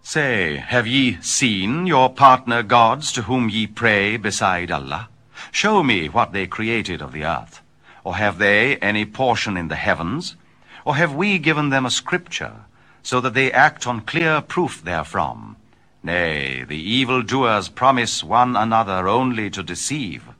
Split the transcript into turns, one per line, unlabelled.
Say, have ye seen your partner gods to whom ye pray beside Allah? Show me what they created of the earth. Or have they any portion in the heavens? Or have we given them a scripture, so that they act on clear proof therefrom? Nay, the evildoers promise one another only to deceive.